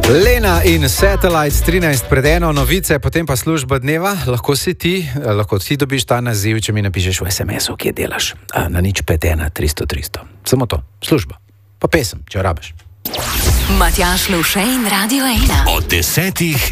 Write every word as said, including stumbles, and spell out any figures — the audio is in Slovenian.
Lena in Satellites trinajst pred eno, novice, potem pa služba dneva. Lahko si ti, lahko ti dobiš ta naziv, če mi napišeš v es em esu, kje delaš. Na nič pet ena tristo tristo. Samo to, služba. Pa pesem, če jo rabiš. Matjaž Lovše in Radio ena. Od desetih